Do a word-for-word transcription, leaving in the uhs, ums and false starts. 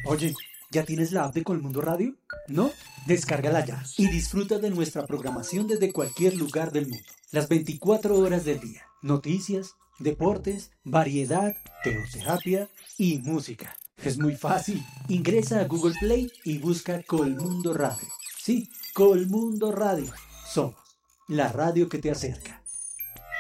Oye, ¿ya tienes la app de Colmundo Radio? ¿No? Descárgala ya y disfruta de nuestra programación desde cualquier lugar del mundo. Las veinticuatro horas del día. Noticias, deportes, variedad, teoterapia y música. Es muy fácil. Ingresa a Google Play y busca Colmundo Radio. Sí, Colmundo Radio. Somos la radio que te acerca.